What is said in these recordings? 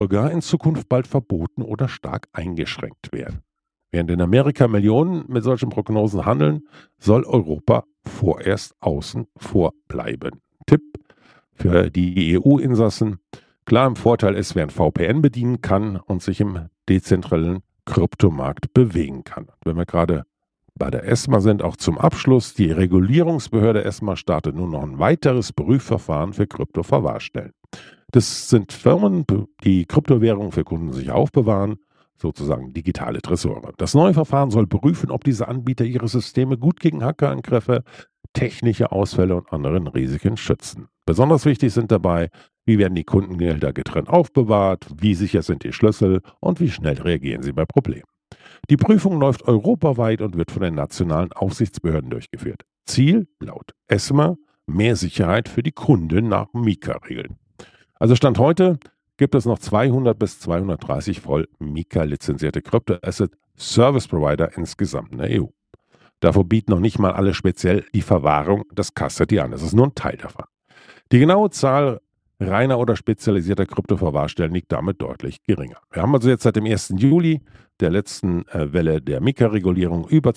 sogar in Zukunft bald verboten oder stark eingeschränkt werden. Während in Amerika Millionen mit solchen Prognosen handeln, soll Europa vorerst außen vor bleiben. Tipp für die EU-Insassen: Klar, im Vorteil ist, wer ein VPN bedienen kann und sich im dezentralen Kryptomarkt bewegen kann. Wenn wir gerade bei der ESMA sind, auch zum Abschluss: Die Regulierungsbehörde ESMA startet nun noch ein weiteres Prüfverfahren für Kryptoverwahrstellen. Das sind Firmen, die Kryptowährungen für Kunden sich aufbewahren, sozusagen digitale Tresore. Das neue Verfahren soll prüfen, ob diese Anbieter ihre Systeme gut gegen Hackerangriffe, technische Ausfälle und anderen Risiken schützen. Besonders wichtig sind dabei: Wie werden die Kundengelder getrennt aufbewahrt, wie sicher sind die Schlüssel und wie schnell reagieren sie bei Problemen. Die Prüfung läuft europaweit und wird von den nationalen Aufsichtsbehörden durchgeführt. Ziel laut ESMA: mehr Sicherheit für die Kunden nach MiCA-Regeln. Also Stand heute gibt es noch 200 bis 230 voll MiCA-lizenzierte Crypto-Asset-Service-Provider insgesamt in der EU. Davor bieten noch nicht mal alle speziell die Verwahrung des Custody an. Das ist nur ein Teil davon. Die genaue Zahl reiner oder spezialisierter Kryptoverwahrstellen liegt damit deutlich geringer. Wir haben also jetzt seit dem 1. Juli, der letzten Welle der MiCA-Regulierung, über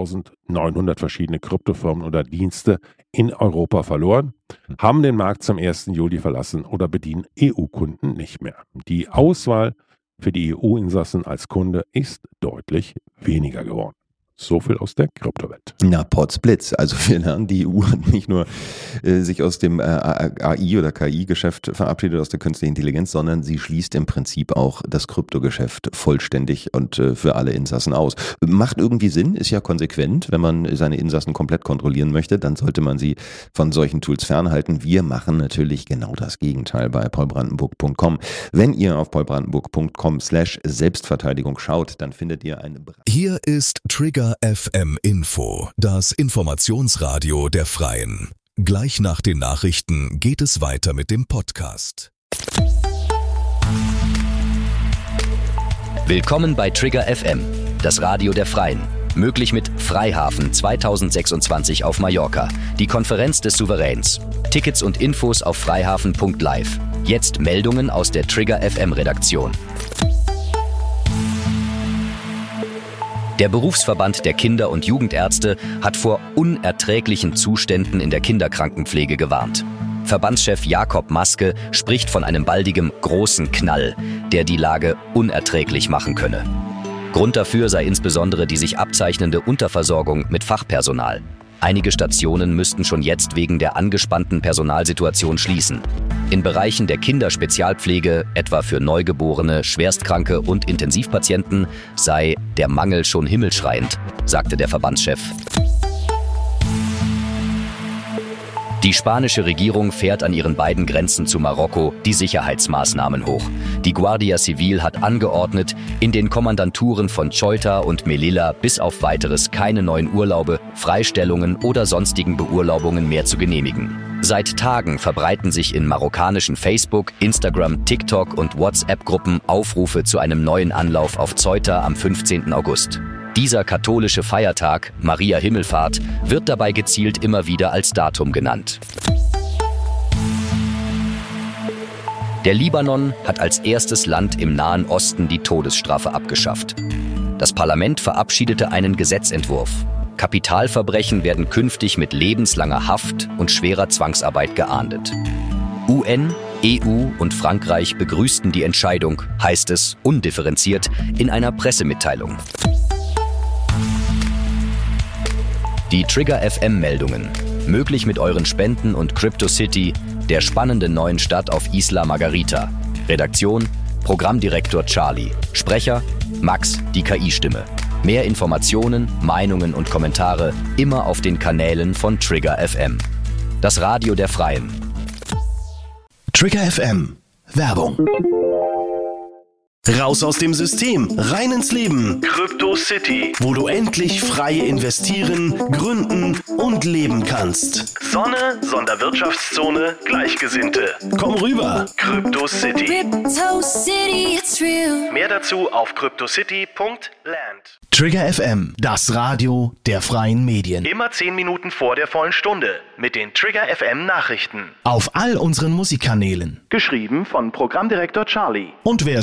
2900 verschiedene Kryptofirmen oder Dienste in Europa verloren, haben den Markt zum 1. Juli verlassen oder bedienen EU-Kunden nicht mehr. Die Auswahl für die EU-Insassen als Kunde ist deutlich weniger geworden. So viel aus der Kryptowelt. Na, Potzblitz. Also wir lernen, die EU hat nicht nur sich aus dem AI- oder KI-Geschäft verabschiedet, aus der künstlichen Intelligenz, sondern sie schließt im Prinzip auch das Kryptogeschäft vollständig und für alle Insassen aus. Macht irgendwie Sinn, ist ja konsequent. Wenn man seine Insassen komplett kontrollieren möchte, dann sollte man sie von solchen Tools fernhalten. Wir machen natürlich genau das Gegenteil bei paulbrandenburg.com. Wenn ihr auf paulbrandenburg.com/Selbstverteidigung schaut, dann findet ihr eine... Hier ist Trigger FM Info, das Informationsradio der Freien. Gleich nach den Nachrichten geht es weiter mit dem Podcast. Willkommen bei Trigger FM, das Radio der Freien. Möglich mit Freihafen 2026 auf Mallorca, die Konferenz des Souveräns. Tickets und Infos auf freihafen.live. Jetzt Meldungen aus der Trigger FM Redaktion. Der Berufsverband der Kinder- und Jugendärzte hat vor unerträglichen Zuständen in der Kinderkrankenpflege gewarnt. Verbandschef Jakob Maske spricht von einem baldigen großen Knall, der die Lage unerträglich machen könne. Grund dafür sei insbesondere die sich abzeichnende Unterversorgung mit Fachpersonal. Einige Stationen müssten schon jetzt wegen der angespannten Personalsituation schließen. In Bereichen der Kinderspezialpflege, etwa für Neugeborene, Schwerstkranke und Intensivpatienten, sei der Mangel schon himmelschreiend, sagte der Verbandschef. Die spanische Regierung fährt an ihren beiden Grenzen zu Marokko die Sicherheitsmaßnahmen hoch. Die Guardia Civil hat angeordnet, in den Kommandanturen von Ceuta und Melilla bis auf Weiteres keine neuen Urlaube, Freistellungen oder sonstigen Beurlaubungen mehr zu genehmigen. Seit Tagen verbreiten sich in marokkanischen Facebook, Instagram, TikTok und WhatsApp-Gruppen Aufrufe zu einem neuen Anlauf auf Ceuta am 15. August. Dieser katholische Feiertag, Maria Himmelfahrt, wird dabei gezielt immer wieder als Datum genannt. Der Libanon hat als erstes Land im Nahen Osten die Todesstrafe abgeschafft. Das Parlament verabschiedete einen Gesetzentwurf. Kapitalverbrechen werden künftig mit lebenslanger Haft und schwerer Zwangsarbeit geahndet. UN, EU und Frankreich begrüßten die Entscheidung, heißt es undifferenziert in einer Pressemitteilung. Die Trigger FM Meldungen. Möglich mit euren Spenden und Crypto City, der spannenden neuen Stadt auf Isla Margarita. Redaktion: Programmdirektor Charlie. Sprecher: Max, die KI-Stimme. Mehr Informationen, Meinungen und Kommentare immer auf den Kanälen von Trigger FM. Das Radio der Freien. Trigger FM. Werbung. Raus aus dem System, rein ins Leben. Crypto City, wo du endlich frei investieren, gründen und leben kannst. Sonne, Sonderwirtschaftszone, Gleichgesinnte. Komm rüber, Crypto City. Crypto City, it's it's real. Mehr dazu auf cryptocity.land. Trigger FM, das Radio der freien Medien. Immer 10 Minuten vor der vollen Stunde mit den Trigger FM Nachrichten. Auf all unseren Musikkanälen. Geschrieben von Programmdirektor Charlie. Und wer